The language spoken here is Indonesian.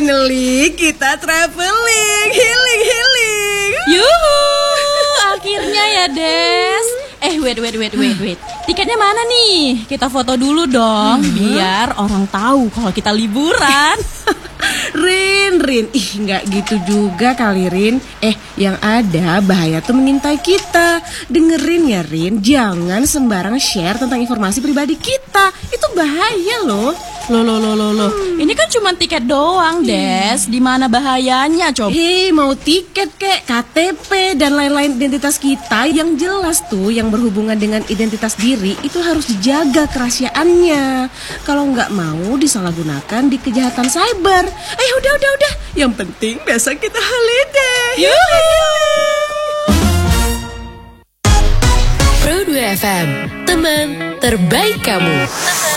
Finally kita traveling, healing. Yuhu, akhirnya ya Des. Wait. Tiketnya mana nih? Kita foto dulu dong, biar orang tahu kalau kita liburan. Rin, nggak gitu juga kali Rin. Yang ada bahaya tuh mengintai kita. Dengerin ya Rin, jangan sembarang share tentang informasi pribadi kita. Itu bahaya loh. Loh. Ini kan cuma tiket doang, Des. Di mana bahayanya, coba? Mau tiket kek, KTP dan lain-lain identitas kita yang jelas tuh yang berhubungan dengan identitas diri itu harus dijaga kerahasiaannya. Kalau nggak mau disalahgunakan di kejahatan cyber. Udah. Yang penting besok kita holiday. Pro 2 FM, teman terbaik kamu.